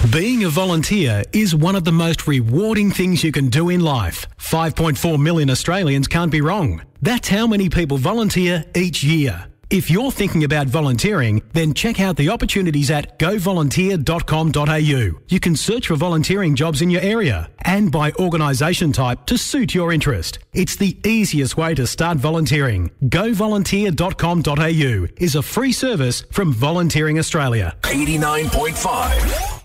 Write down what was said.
Being a volunteer is one of the most rewarding things you can do in life. 5.4 million Australians can't be wrong. That's how many people volunteer each year. If you're thinking about volunteering, then check out the opportunities at govolunteer.com.au. You can search for volunteering jobs in your area and by organisation type to suit your interest. It's the easiest way to start volunteering. Govolunteer.com.au is a free service from Volunteering Australia. 89.5